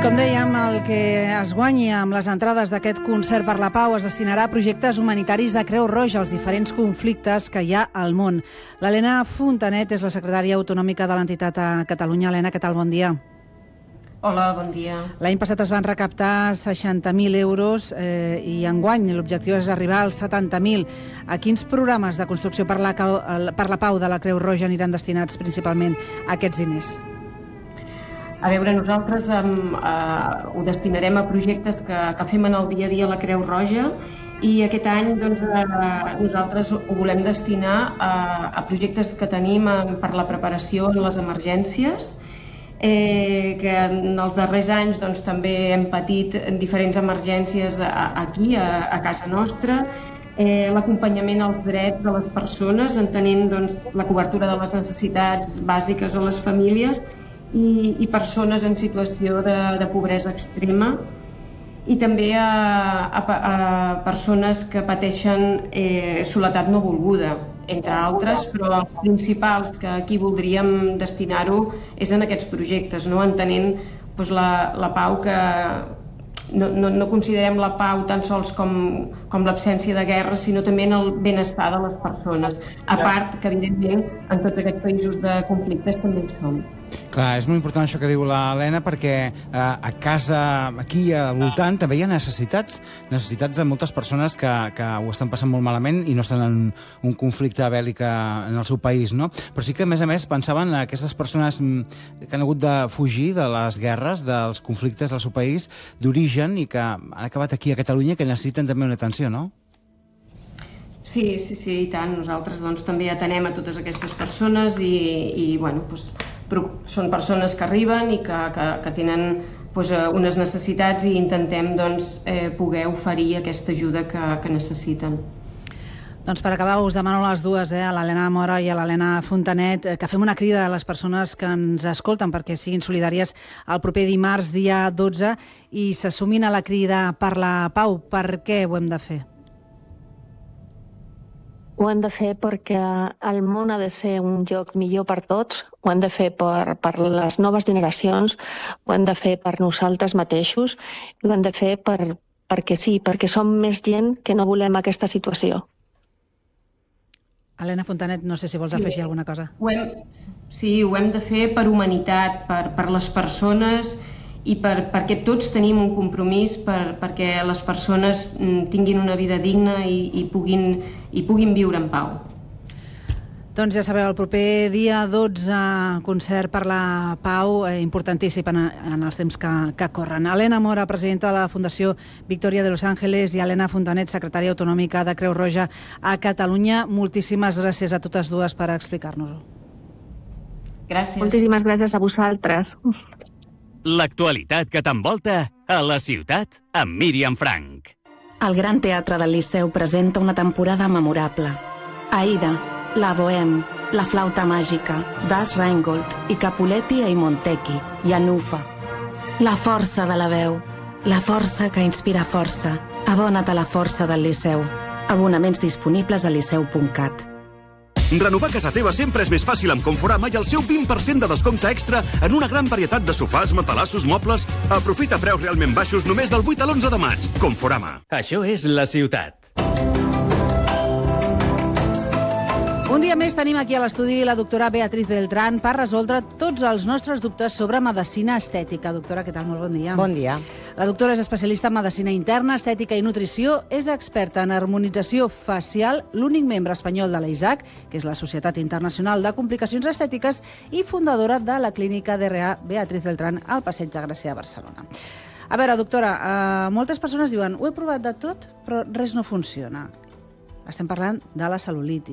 Com dèiem, el que es guanyi amb les entrades d'aquest concert per la pau es destinarà a projectes humanitaris de Creu Roja als diferents conflictes que hi ha al món. L'Helena Fontanet és la secretària autonòmica de l'entitat a Catalunya. Helena, què tal? Bon dia. Hola, bon dia. L'any passat es van recaptar 60.000 euros i enguany l'objectiu és arribar als 70.000. A quins programes de construcció per la pau de la Creu Roja aniran destinats principalment aquests diners? A veure, nosaltres ho destinarem a projectes que fem en el dia a dia a la Creu Roja i aquest any nosaltres ho volem destinar a projectes que tenim per la preparació en les emergències, que en els darrers anys també hem patit diferents emergències aquí, a casa nostra, l'acompanyament als drets de les persones, entenent la cobertura de les necessitats bàsiques a les famílies i persones en situació de pobresa extrema i també a persones que pateixen soledat no volguda, entre altres, però els principals que aquí voldríem destinar-ho és en aquests projectes, entenent la pau que no considerem la pau tan sols com l'absència de guerra, sinó també en el benestar de les persones, a part que evidentment en tots aquests països de conflictes també hi som. Clar, és molt important això que diu l'Helena, perquè a casa, aquí al voltant, també hi ha necessitats de moltes persones que ho estan passant molt malament i no estan en un conflicte bèl·lic en el seu país, no? Però sí que, a més, pensaven en aquestes persones que han hagut de fugir de les guerres, dels conflictes del seu país d'origen i que han acabat aquí a Catalunya, que necessiten també una atenció, no? Sí, i tant. Nosaltres també atenem a totes aquestes persones i són persones que arriben i que tenen unes necessitats i intentem poder oferir aquesta ajuda que necessiten. Doncs per acabar us demano a les dues, a l'Helena Mora i a l'Helena Fontanet, que fem una crida a les persones que ens escolten perquè siguin solidàries el proper dimarts, dia 12, i se sumin a la crida per la pau. Per què ho hem de fer? Ho hem de fer perquè el món ha de ser un lloc millor per tots, ho hem de fer per les noves generacions, ho hem de fer per nosaltres mateixos i ho hem de fer perquè sí, perquè som més gent que no volem aquesta situació. Helena Fontanet, no sé si vols afegir alguna cosa. Sí, ho hem de fer per humanitat, per les persones i perquè tots tenim un compromís perquè les persones tinguin una vida digna i puguin viure en pau. Doncs ja sabeu, el proper dia 12, concert per la pau, importantíssim en els temps que corren. Helena Mora, presidenta de la Fundació Victòria de Los Ángeles, i Helena Fontanet, secretària autonòmica de Creu Roja a Catalunya. Moltíssimes gràcies a totes dues per explicar-nos-ho. Gràcies. Moltíssimes gràcies a vosaltres. L'actualitat que t'envolta a la ciutat amb Míriam Frank. El Gran Teatre del Liceu presenta una temporada memorable. Aida, La Bohème, La Flauta Màgica, Das Rheingold i Capuletti e Montecchi, i Anufa. La força de la veu, la força que inspira força. Adona't a la força del Liceu. Abonaments disponibles a liceu.cat. Renovar casa teva sempre és més fàcil amb Conforama i el seu 20% de descompte extra en una gran varietat de sofàs, matalassos, mobles. Aprofita preus realment baixos només del 8 a l'11 de maig. Conforama. Això és la ciutat. Un dia més tenim aquí a l'estudi la doctora Beatriz Beltrán per resoldre tots els nostres dubtes sobre medicina estètica. Doctora, què tal? Molt bon dia. Bon dia. La doctora és especialista en medicina interna, estètica i nutrició, és experta en harmonització facial, l'únic membre espanyol de l'AISAC, que és la Societat Internacional de Complicacions Estètiques, i fundadora de la clínica DRA Beatriz Beltrán al Passeig de Gràcia de Barcelona. A veure, doctora, moltes persones diuen ho he provat de tot, però res no funciona. Estem parlant de la cel·lulitis.